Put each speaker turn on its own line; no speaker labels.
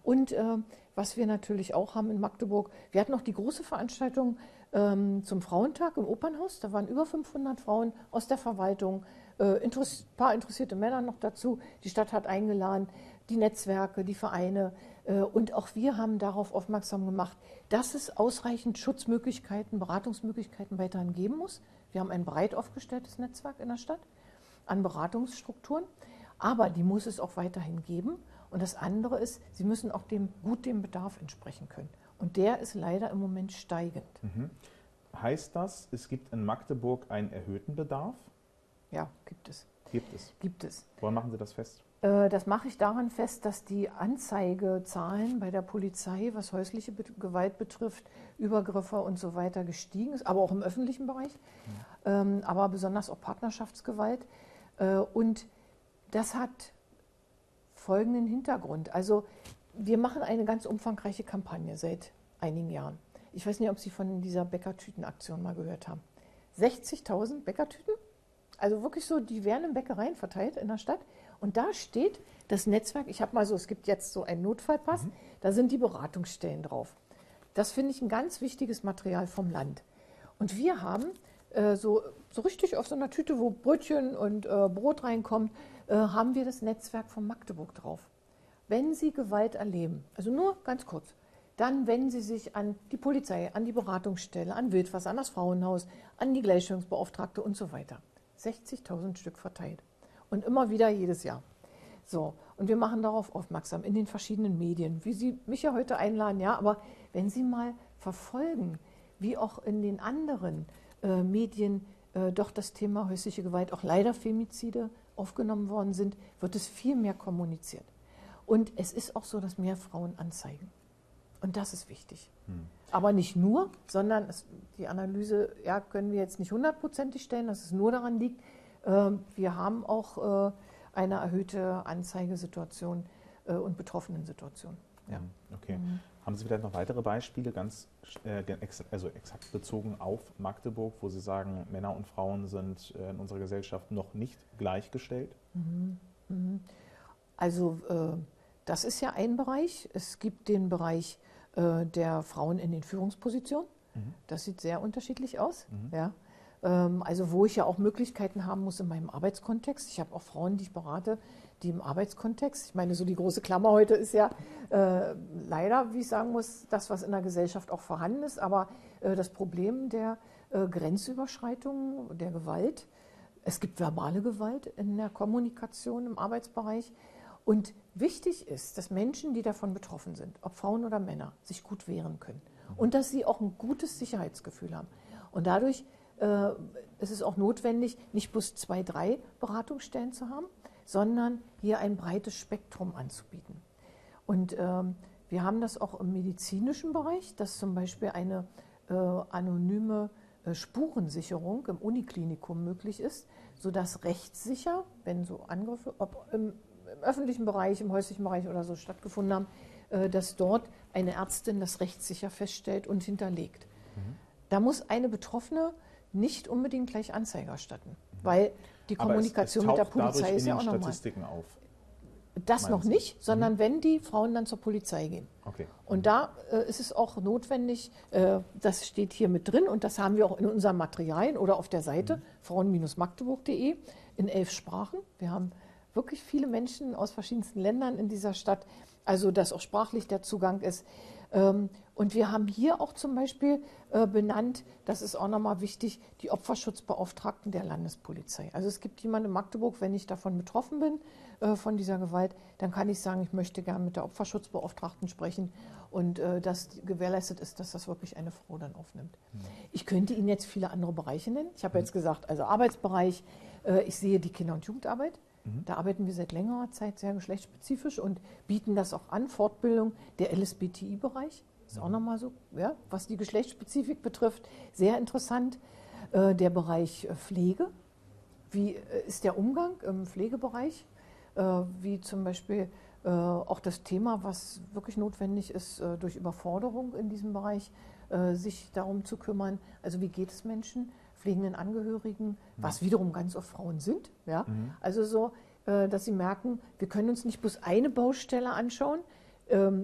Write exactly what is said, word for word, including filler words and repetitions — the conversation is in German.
Und äh, was wir natürlich auch haben in Magdeburg, wir hatten noch die große Veranstaltung ähm, zum Frauentag im Opernhaus. Da waren über fünfhundert Frauen aus der Verwaltung, ein äh, paar interessierte Männer noch dazu. Die Stadt hat eingeladen, die Netzwerke, die Vereine. Äh, und auch wir haben darauf aufmerksam gemacht, dass es ausreichend Schutzmöglichkeiten, Beratungsmöglichkeiten weiterhin geben muss. Wir haben ein breit aufgestelltes Netzwerk in der Stadt an Beratungsstrukturen, aber die muss es auch weiterhin geben. Und das andere ist, sie müssen auch dem, gut dem Bedarf entsprechen können. Und der ist leider im Moment steigend.
Mhm. Heißt das, es gibt in Magdeburg einen erhöhten Bedarf?
Ja, gibt es.
Gibt es?
Gibt es.
Woran machen Sie das fest?
Äh, das mache ich daran fest, dass die Anzeigezahlen bei der Polizei, was häusliche Gewalt betrifft, Übergriffe und so weiter gestiegen ist, aber auch im öffentlichen Bereich, mhm. ähm, aber besonders auch Partnerschaftsgewalt. Äh, und das hat folgenden Hintergrund. Also wir machen eine ganz umfangreiche Kampagne seit einigen Jahren. Ich weiß nicht, ob Sie von dieser Bäckertütenaktion mal gehört haben. sechzigtausend Bäckertüten, also wirklich so, die werden in Bäckereien verteilt in der Stadt. Und da steht das Netzwerk, ich habe mal so, es gibt jetzt so einen Notfallpass, mhm. da sind die Beratungsstellen drauf. Das finde ich ein ganz wichtiges Material vom Land. Und wir haben äh, so, so richtig auf so einer Tüte, wo Brötchen und äh, Brot reinkommt, äh, haben wir das Netzwerk von Magdeburg drauf. Wenn Sie Gewalt erleben, also nur ganz kurz, dann wenden Sie sich an die Polizei, an die Beratungsstelle, an Wildwasser, an das Frauenhaus, an die Gleichstellungsbeauftragte und so weiter. sechzigtausend Stück verteilt. Und immer wieder jedes Jahr. So, und wir machen darauf aufmerksam in den verschiedenen Medien, wie Sie mich ja heute einladen, ja, aber wenn Sie mal verfolgen, wie auch in den anderen äh, Medien äh, doch das Thema häusliche Gewalt, auch leider Femizide aufgenommen worden sind, wird es viel mehr kommuniziert. Und es ist auch so, dass mehr Frauen anzeigen. Und das ist wichtig. Hm. Aber nicht nur, sondern es, die Analyse ja, können wir jetzt nicht hundertprozentig stellen, dass es nur daran liegt, äh, wir haben auch äh, eine erhöhte Anzeigesituation äh, und Betroffenensituation. Ja.
Okay. Mhm. Haben Sie vielleicht noch weitere Beispiele, ganz äh, ex also exakt bezogen auf Magdeburg, wo Sie sagen, Männer und Frauen sind äh, in unserer Gesellschaft noch nicht gleichgestellt?
Mhm. Mhm. Also äh, das ist ja ein Bereich. Es gibt den Bereich äh, der Frauen in den Führungspositionen. Mhm. Das sieht sehr unterschiedlich aus. Mhm. Ja. Ähm, also wo ich ja auch Möglichkeiten haben muss in meinem Arbeitskontext. Ich habe auch Frauen, die ich berate, die im Arbeitskontext, ich meine, so die große Klammer heute ist ja äh, leider, wie ich sagen muss, das, was in der Gesellschaft auch vorhanden ist, aber äh, das Problem der äh, Grenzüberschreitung, der Gewalt. Es gibt verbale Gewalt in der Kommunikation im Arbeitsbereich. Und wichtig ist, dass Menschen, die davon betroffen sind, ob Frauen oder Männer, sich gut wehren können. Und dass sie auch ein gutes Sicherheitsgefühl haben. Und dadurch äh, ist es auch notwendig, nicht bloß zwei, drei Beratungsstellen zu haben, sondern hier ein breites Spektrum anzubieten. Und ähm, wir haben das auch im medizinischen Bereich, dass zum Beispiel eine äh, anonyme äh, Spurensicherung im Uniklinikum möglich ist, sodass rechtssicher, wenn so Angriffe, ob im im öffentlichen Bereich, im häuslichen Bereich oder so stattgefunden haben, äh, dass dort eine Ärztin das rechtssicher feststellt und hinterlegt. Mhm. Da muss eine Betroffene nicht unbedingt gleich Anzeige erstatten, mhm. weil die
Aber
Kommunikation
es, es
mit der Polizei
in
ist ja
den
auch normal.
Statistiken auf.
Das noch nicht, sondern
mhm.
wenn die Frauen dann zur Polizei gehen.
Okay.
Und mhm. da äh, ist es auch notwendig, äh, das steht hier mit drin und das haben wir auch in unseren Materialien oder auf der Seite mhm. frauen Bindestrich magdeburg punkt de in elf Sprachen. Wir haben wirklich viele Menschen aus verschiedensten Ländern in dieser Stadt, also dass auch sprachlich der Zugang ist. Und wir haben hier auch zum Beispiel benannt, das ist auch nochmal wichtig, die Opferschutzbeauftragten der Landespolizei. Also es gibt jemanden in Magdeburg, wenn ich davon betroffen bin, von dieser Gewalt, dann kann ich sagen, ich möchte gerne mit der Opferschutzbeauftragten sprechen und dass gewährleistet ist, dass das wirklich eine Frau dann aufnimmt. Mhm. Ich könnte Ihnen jetzt viele andere Bereiche nennen. Ich habe jetzt gesagt, also Arbeitsbereich, ich sehe die Kinder- und Jugendarbeit. Da arbeiten wir seit längerer Zeit sehr geschlechtsspezifisch und bieten das auch an, Fortbildung. Der L S B T I-Bereich ist auch nochmal so, ja, was die Geschlechtsspezifik betrifft, sehr interessant. Äh, der Bereich Pflege, wie äh, ist der Umgang im Pflegebereich, äh, wie zum Beispiel äh, auch das Thema, was wirklich notwendig ist, äh, durch Überforderung in diesem Bereich, äh, sich darum zu kümmern, also wie geht es Menschen, pflegenden Angehörigen, was wiederum ganz oft Frauen sind. Ja? Mhm. Also so, dass sie merken, wir können uns nicht bloß eine Baustelle anschauen,